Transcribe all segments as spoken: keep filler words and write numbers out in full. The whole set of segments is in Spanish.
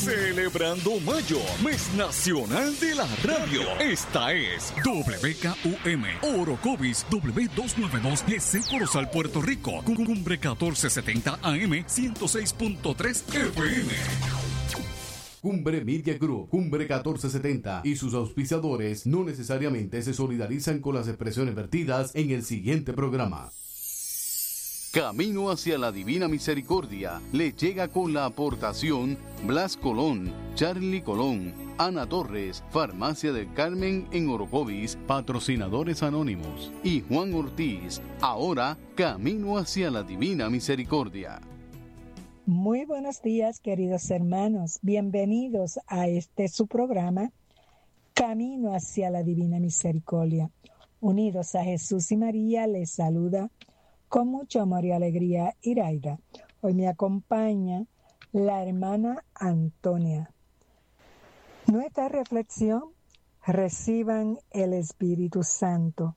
Celebrando Mayo, mes nacional de la radio. Esta es W K U M, Orocovis W doscientos noventa y dos, G C Corozal, Puerto Rico. Cumbre catorce setenta A M, ciento seis punto tres F M. Cumbre Media Group, Cumbre catorce setenta y sus auspiciadores no necesariamente se solidarizan con las expresiones vertidas en el siguiente programa. Camino hacia la Divina Misericordia le llega con la aportación Blas Colón, Charlie Colón, Ana Torres, Farmacia del Carmen en Orocovis, Patrocinadores Anónimos, y Juan Ortiz. Ahora, Camino hacia la Divina Misericordia. Muy buenos días, queridos hermanos. Bienvenidos a este su programa, Camino hacia la Divina Misericordia. Unidos a Jesús y María, les saluda con mucho amor y alegría Iraida. Hoy me acompaña la hermana Antonia. Nuestra reflexión: reciban el Espíritu Santo.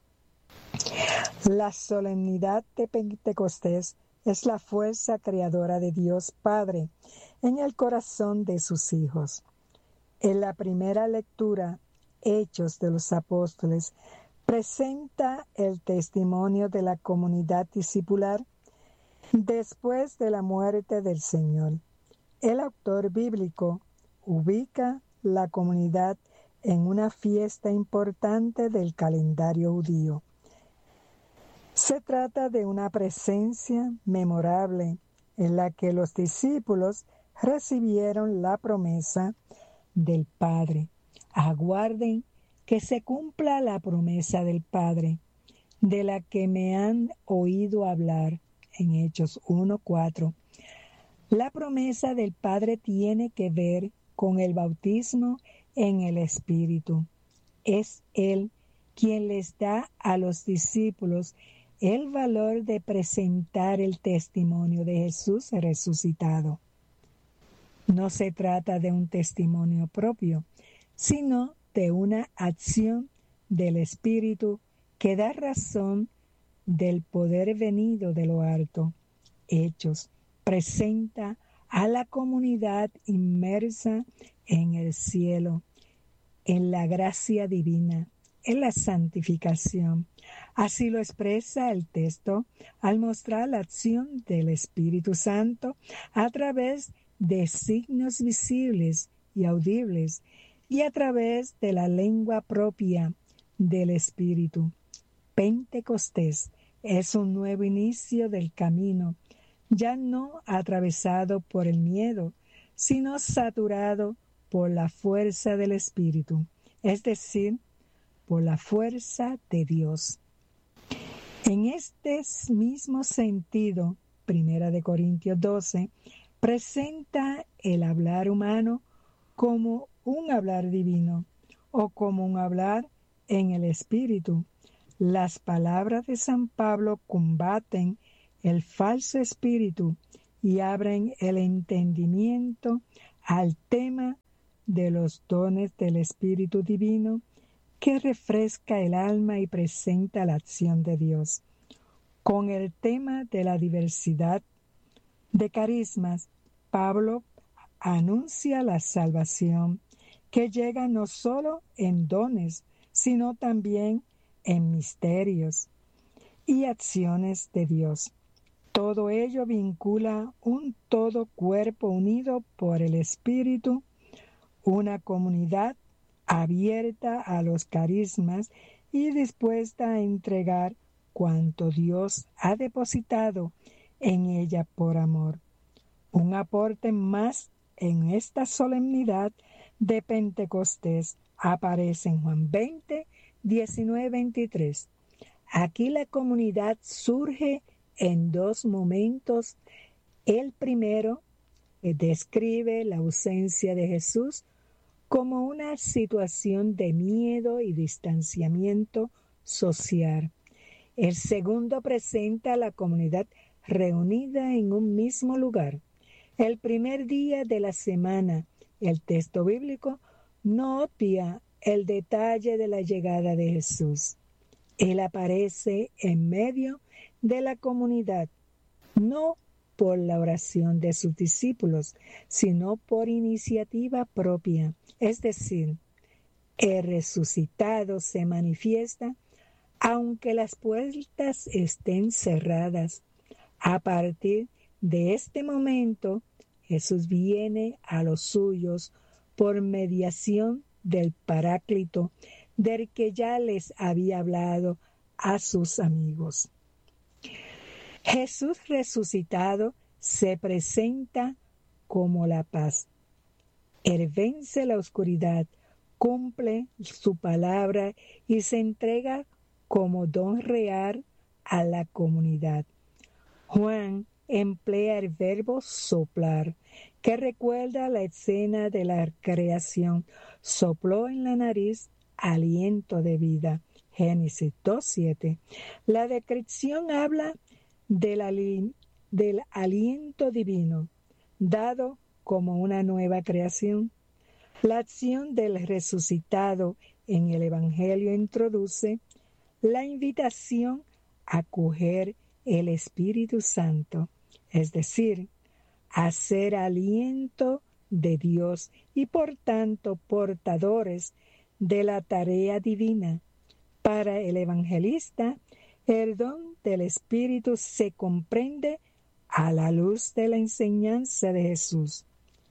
La solemnidad de Pentecostés es la fuerza creadora de Dios Padre en el corazón de sus hijos. En la primera lectura, Hechos de los Apóstoles presenta el testimonio de la comunidad discipular después de la muerte del Señor. El autor bíblico ubica la comunidad en una fiesta importante del calendario judío. Se trata de una presencia memorable en la que los discípulos recibieron la promesa del Padre. Aguarden que se cumpla la promesa del Padre, de la que me han oído hablar en Hechos uno cuatro. La promesa del Padre tiene que ver con el bautismo en el Espíritu. Es Él quien les da a los discípulos el valor de presentar el testimonio de Jesús resucitado. No se trata de un testimonio propio, sino de una acción del Espíritu que da razón del poder venido de lo alto. Hechos presenta a la comunidad inmersa en el cielo, en la gracia divina, en la santificación. Así lo expresa el texto al mostrar la acción del Espíritu Santo a través de signos visibles y audibles y a través de la lengua propia del Espíritu. Pentecostés es un nuevo inicio del camino, ya no atravesado por el miedo, sino saturado por la fuerza del Espíritu, es decir, por la fuerza de Dios. En este mismo sentido, Primera de Corintios doce presenta el hablar humano como un hablar divino o como un hablar en el Espíritu. Las palabras de San Pablo combaten el falso espíritu y abren el entendimiento al tema de los dones del Espíritu Divino que refresca el alma y presenta la acción de Dios. Con el tema de la diversidad de carismas, Pablo anuncia la salvación que llega no solo en dones, sino también en misterios y acciones de Dios. Todo ello vincula un todo cuerpo unido por el Espíritu, una comunidad abierta a los carismas y dispuesta a entregar cuanto Dios ha depositado en ella por amor. Un aporte más en esta solemnidad de Pentecostés aparece en Juan veinte, diecinueve, veintitrés. Aquí la comunidad surge en dos momentos. El primero eh, describe la ausencia de Jesús como una situación de miedo y distanciamiento social. El segundo presenta a la comunidad reunida en un mismo lugar. El primer día de la semana, el texto bíblico no obvia el detalle de la llegada de Jesús. Él aparece en medio de la comunidad, no por la oración de sus discípulos, sino por iniciativa propia. Es decir, el resucitado se manifiesta aunque las puertas estén cerradas. A partir de este momento, Jesús viene a los suyos por mediación del Paráclito, del que ya les había hablado a sus amigos. Jesús resucitado se presenta como la paz. Él vence la oscuridad, cumple su palabra y se entrega como don real a la comunidad. Juan emplea el verbo soplar, que recuerda la escena de la creación. Sopló en la nariz aliento de vida. Génesis dos siete. La descripción habla del, ali- del aliento divino, dado como una nueva creación. La acción del resucitado en el Evangelio introduce la invitación a acoger el Espíritu Santo, es decir, a ser aliento de Dios y por tanto portadores de la tarea divina. Para el evangelista, el don del Espíritu se comprende a la luz de la enseñanza de Jesús.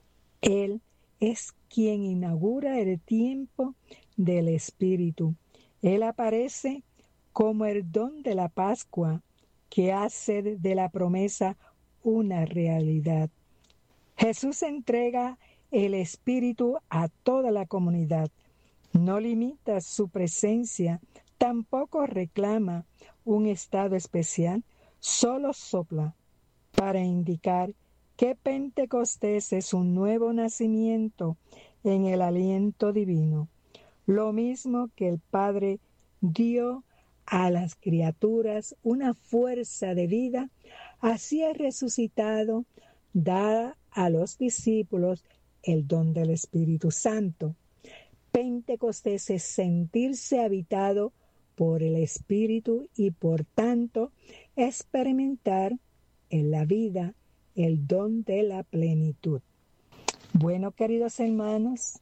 Él es quien inaugura el tiempo del Espíritu. Él aparece como el don de la Pascua, que hace de la promesa una realidad. Jesús entrega el Espíritu a toda la comunidad. No limita su presencia, tampoco reclama un estado especial, solo sopla para indicar que Pentecostés es un nuevo nacimiento en el aliento divino. Lo mismo que el Padre dio a las criaturas una fuerza de vida, así el resucitado da a los discípulos el don del Espíritu Santo. Pentecostés es sentirse habitado por el Espíritu y por tanto experimentar en la vida el don de la plenitud. Bueno, queridos hermanos,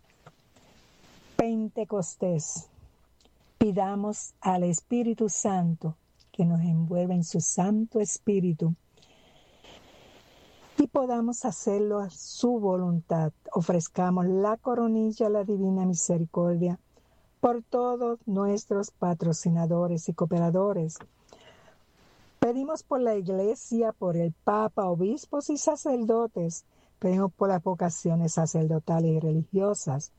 Pentecostés. Pidamos al Espíritu Santo que nos envuelva en su Santo Espíritu y podamos hacerlo a su voluntad. Ofrezcamos la coronilla a la Divina Misericordia por todos nuestros patrocinadores y cooperadores. Pedimos por la Iglesia, por el Papa, obispos y sacerdotes. Pedimos por las vocaciones sacerdotales y religiosas,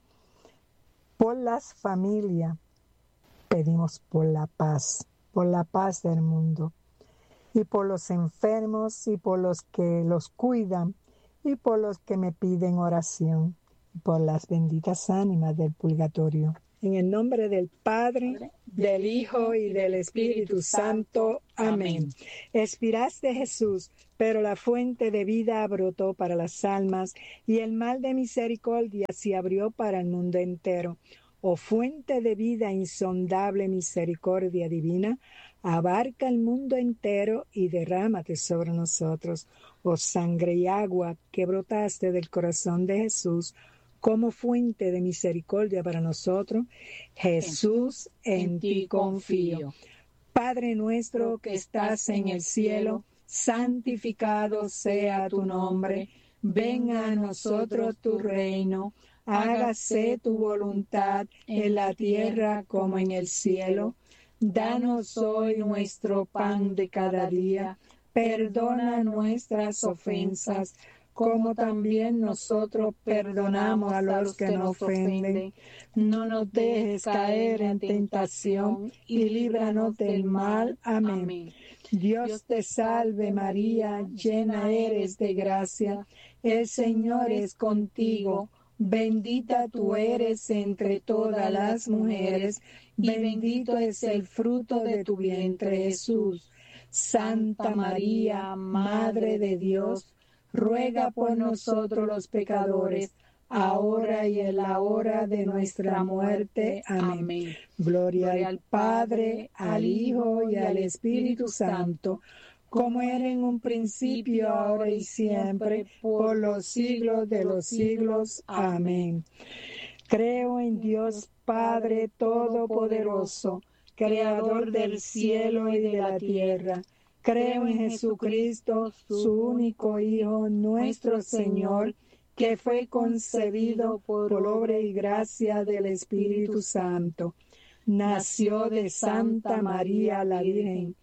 por las familias. Pedimos por la paz, por la paz del mundo, y por los enfermos, y por los que los cuidan, y por los que me piden oración, y por las benditas ánimas del purgatorio. En el nombre del Padre, del Hijo y del Espíritu Santo. Amén. Expiraste, Jesús, pero la fuente de vida brotó para las almas, y el mar de misericordia se abrió para el mundo entero. Oh fuente de vida, insondable misericordia divina, abarca el mundo entero y derrámate sobre nosotros. Oh sangre y agua que brotaste del corazón de Jesús como fuente de misericordia para nosotros, Jesús, en ti confío. Padre nuestro que estás en el cielo, santificado sea tu nombre. Venga a nosotros tu reino. Hágase tu voluntad en la tierra como en el cielo. Danos hoy nuestro pan de cada día. Perdona nuestras ofensas, como también nosotros perdonamos a los que nos ofenden. No nos dejes caer en tentación y líbranos del mal. Amén. Dios te salve María, llena eres de gracia. El Señor es contigo. Bendita tú eres entre todas las mujeres, y bendito es el fruto de tu vientre, Jesús. Santa María, Madre de Dios, ruega por nosotros los pecadores, ahora y en la hora de nuestra muerte. Amén. Amén. Gloria, Gloria al Padre, al Hijo y al Espíritu Santo, como era en un principio, ahora y siempre, por los siglos de los siglos. Amén. Creo en Dios Padre Todopoderoso, Creador del cielo y de la tierra. Creo en Jesucristo, su único Hijo, nuestro Señor, que fue concebido por obra y gracia del Espíritu Santo. Nació de Santa María la Virgen,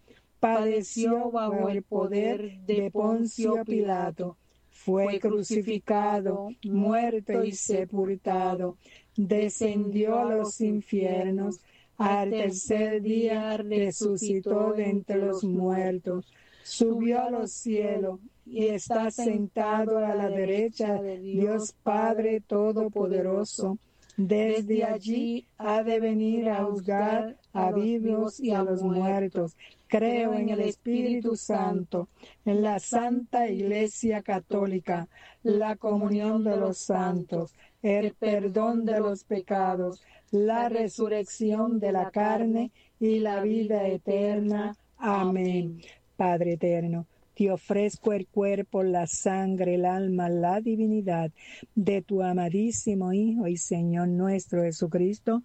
padeció bajo el poder de Poncio Pilato, fue crucificado, muerto y sepultado, descendió a los infiernos, al tercer día resucitó de entre los muertos, subió a los cielos y está sentado a la derecha de Dios Padre Todopoderoso. Desde allí ha de venir a juzgar a vivos y a los muertos. Creo en el Espíritu Santo, en la Santa Iglesia Católica, la comunión de los santos, el perdón de los pecados, la resurrección de la carne y la vida eterna. Amén. Padre eterno, te ofrezco el cuerpo, la sangre, el alma, la divinidad de tu amadísimo Hijo y Señor nuestro Jesucristo,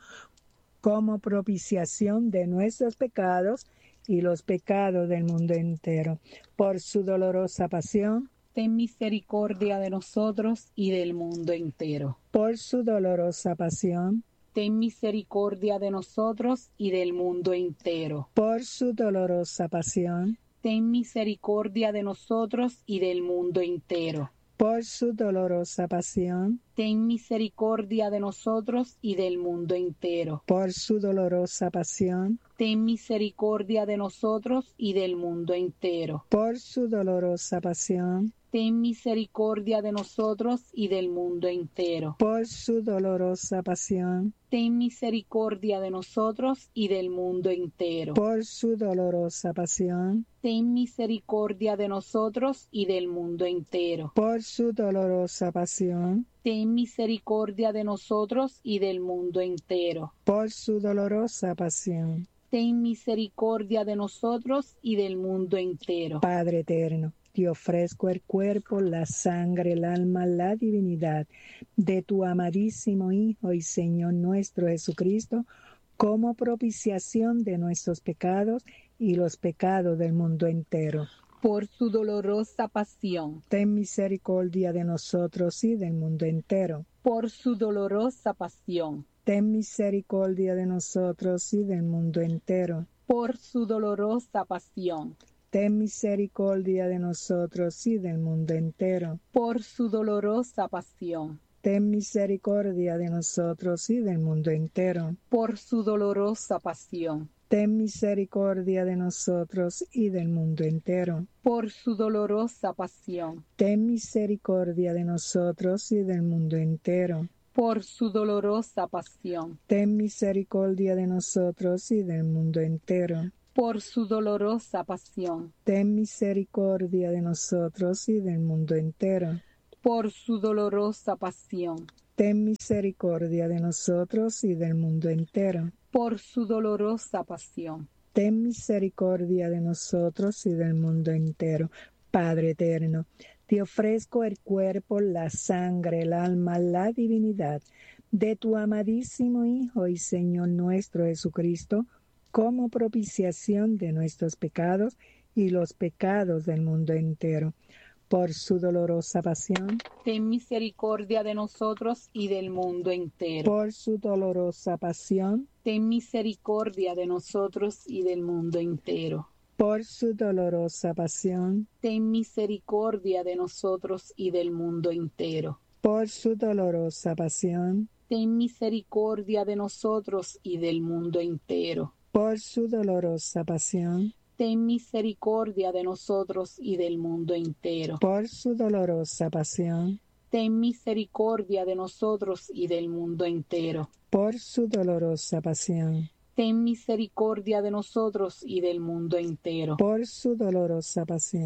como propiciación de nuestros pecados y los pecados del mundo entero. Por su dolorosa pasión, ten misericordia de nosotros y del mundo entero. Por su dolorosa pasión, ten misericordia de nosotros y del mundo entero. Por su dolorosa pasión, ten misericordia de nosotros y del mundo entero. Por su dolorosa pasión, ten misericordia de nosotros y del mundo entero. Por su dolorosa pasión, ten misericordia de nosotros y del mundo entero. Por su dolorosa pasión, ten misericordia de nosotros y del mundo entero. Por su dolorosa pasión, ten misericordia de nosotros y del mundo entero. Por su dolorosa pasión, ten misericordia de nosotros y del mundo entero. Por su dolorosa pasión, ten misericordia de nosotros y del mundo entero. Por su dolorosa pasión, ten misericordia de nosotros y del mundo entero. Padre eterno, te ofrezco el cuerpo, la sangre, el alma, la divinidad de tu amadísimo Hijo y Señor nuestro Jesucristo, como propiciación de nuestros pecados y los pecados del mundo entero. Por su dolorosa pasión, ten misericordia de nosotros y del mundo entero. Por su dolorosa pasión, ten misericordia de nosotros y del mundo entero. Por su dolorosa pasión, ten misericordia de nosotros y del mundo entero. Por su dolorosa pasión, ten misericordia de nosotros y del mundo entero. Por su dolorosa pasión, ten misericordia de nosotros y del mundo entero. Por su dolorosa pasión, ten misericordia de nosotros y del mundo entero. Por su dolorosa pasión, ten misericordia de nosotros y del mundo entero. Por su dolorosa pasión, ten misericordia de nosotros y del mundo entero. Por su dolorosa pasión, ten misericordia de nosotros y del mundo entero. Por su dolorosa pasión, ten misericordia de nosotros y del mundo entero. Padre eterno, te ofrezco el cuerpo, la sangre, el alma, la divinidad de tu amadísimo Hijo y Señor nuestro Jesucristo, como propiciación de nuestros pecados y los pecados del mundo entero. Por su dolorosa pasión, ten misericordia de nosotros y del mundo entero. Por su dolorosa pasión, ten misericordia de nosotros y del mundo entero. Por su dolorosa pasión, ten misericordia de nosotros y del mundo entero. Por su dolorosa pasión, ten misericordia de nosotros y del mundo entero. Por su dolorosa pasión, ten misericordia de nosotros y del mundo entero. Por su dolorosa pasión, ten misericordia de nosotros y del mundo entero. Por su dolorosa pasión, ten misericordia de nosotros y del mundo entero. Por su dolorosa pasión,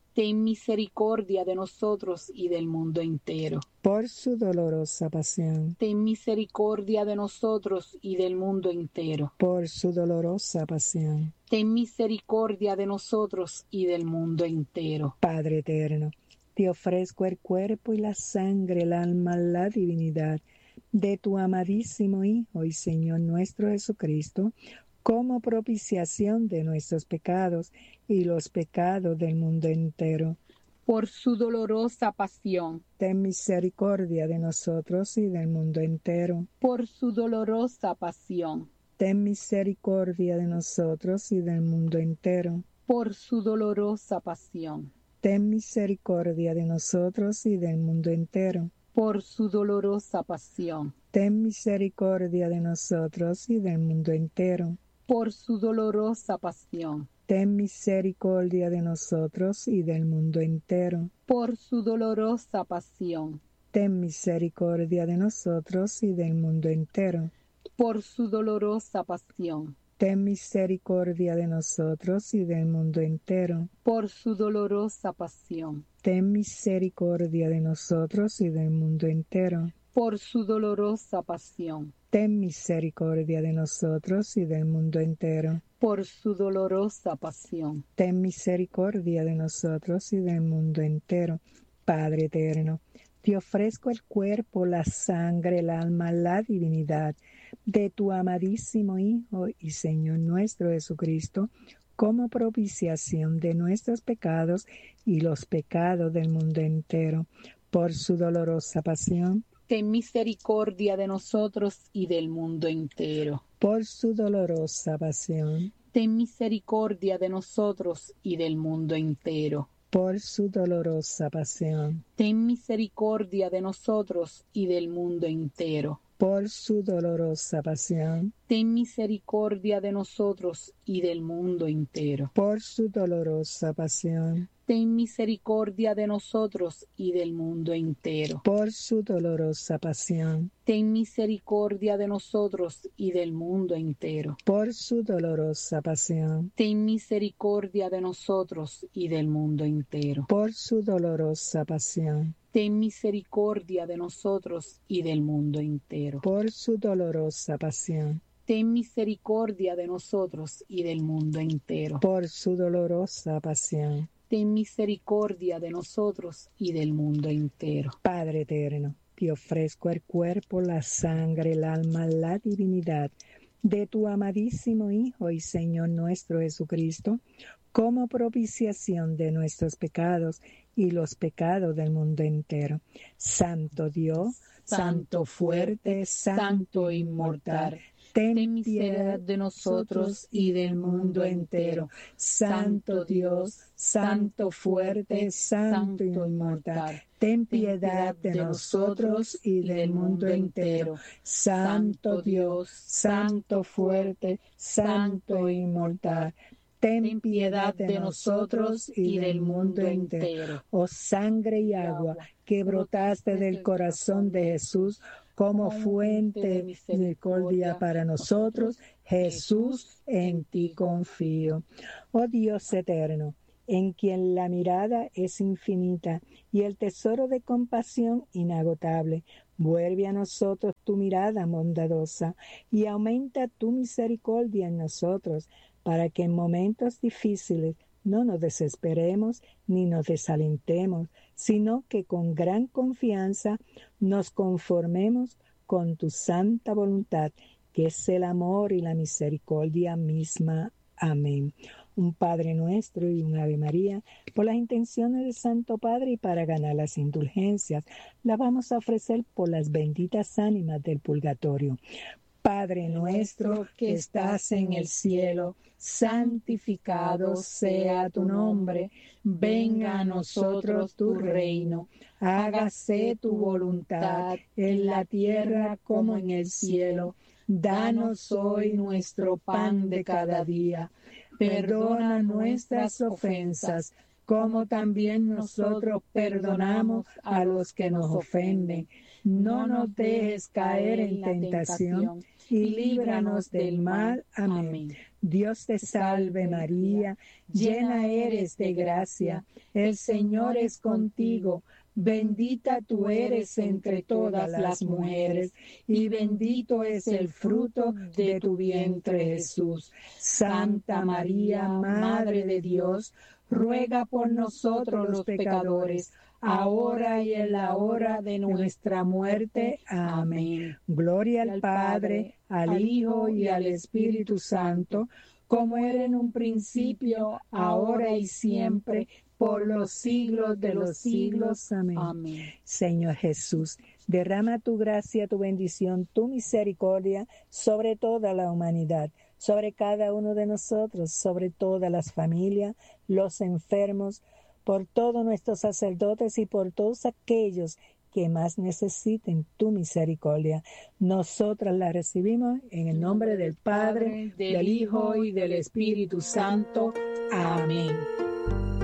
ten misericordia de nosotros y del mundo entero. Por su dolorosa pasión, ten misericordia de nosotros y del mundo entero. por su dolorosa pasión. Ten misericordia de nosotros y del mundo entero. Padre eterno, te ofrezco el cuerpo y la sangre, el alma, la divinidad de tu amadísimo Hijo y Señor nuestro Jesucristo, como propiciación de nuestros pecados y los pecados del mundo entero. Por su dolorosa pasión, ten misericordia de nosotros y del mundo entero. por su dolorosa pasión, Ten misericordia de nosotros y del mundo entero. por su dolorosa pasión, Ten misericordia de nosotros y del mundo entero. por su dolorosa pasión, Ten misericordia de nosotros y del mundo entero. por su dolorosa pasión, Ten misericordia de nosotros y del mundo entero. por su dolorosa pasión, Ten misericordia de nosotros y del mundo entero. por su dolorosa pasión, Ten misericordia de nosotros y del mundo entero. por su dolorosa pasión, Ten misericordia de nosotros y del mundo entero. por su dolorosa pasión, Ten misericordia de nosotros y del mundo entero. por su dolorosa pasión. Ten misericordia de nosotros y del mundo entero. Padre eterno, te ofrezco el cuerpo, la sangre, el alma, la divinidad de tu amadísimo Hijo y Señor nuestro Jesucristo, como propiciación de nuestros pecados y los pecados del mundo entero, por su dolorosa pasión, Ten misericordia de nosotros y del mundo entero. por su dolorosa pasión, Ten misericordia de nosotros y del mundo entero. por su dolorosa pasión, Ten misericordia de nosotros y del mundo entero. por su dolorosa pasión, Ten misericordia de nosotros y del mundo entero. por su dolorosa pasión, Ten misericordia de nosotros y del mundo entero. por su dolorosa pasión, Ten misericordia de nosotros y del mundo entero. por su dolorosa pasión, Ten misericordia de nosotros y del mundo entero. por su dolorosa pasión, Ten misericordia de nosotros y del mundo entero. por su dolorosa pasión, Ten misericordia de nosotros y del mundo entero. por su dolorosa pasión. Ten misericordia de nosotros y del mundo entero. Padre eterno, te ofrezco el cuerpo, la sangre, el alma, la divinidad de tu amadísimo Hijo y Señor nuestro Jesucristo, como propiciación de nuestros pecados y los pecados del mundo entero. Santo Dios, Santo fuerte, Santo inmortal, ten piedad de nosotros y del mundo entero. Santo Dios, Santo fuerte, Santo inmortal, ten piedad de nosotros y del mundo entero. Santo Dios, Santo fuerte, Santo inmortal, ten piedad de nosotros y del mundo entero. Oh sangre y agua que brotaste del corazón de Jesús como fuente de misericordia para nosotros, Jesús, en ti confío. Oh Dios eterno, en quien la mirada es infinita y el tesoro de compasión inagotable, vuelve a nosotros tu mirada bondadosa y aumenta tu misericordia en nosotros, para que en momentos difíciles no nos desesperemos ni nos desalentemos, sino que con gran confianza nos conformemos con tu santa voluntad, que es el amor y la misericordia misma. Amén. Un Padre Nuestro y un Ave María, por las intenciones del Santo Padre y para ganar las indulgencias, la vamos a ofrecer por las benditas ánimas del purgatorio. Padre nuestro que estás en el cielo, santificado sea tu nombre. Venga a nosotros tu reino. Hágase tu voluntad en la tierra como en el cielo. Danos hoy nuestro pan de cada día. Perdona nuestras ofensas, como también nosotros perdonamos a los que nos ofenden. No nos dejes caer en tentación y líbranos del mal. Amén. Dios te salve María, llena eres de gracia, el Señor es contigo. Bendita tú eres entre todas las mujeres, y bendito es el fruto de tu vientre, Jesús. Santa María, Madre de Dios, ruega por nosotros los pecadores, ahora y en la hora de nuestra muerte. Amén. Gloria al Padre, al Hijo y al Espíritu Santo, como era en un principio, ahora y siempre, por los siglos de los siglos. Amén. Amén. Señor Jesús, derrama tu gracia, tu bendición, tu misericordia sobre toda la humanidad, sobre cada uno de nosotros, sobre todas las familias, los enfermos, por todos nuestros sacerdotes y por todos aquellos que más necesiten tu misericordia. Nosotras la recibimos en el nombre del Padre, del Hijo y del Espíritu Santo. Amén.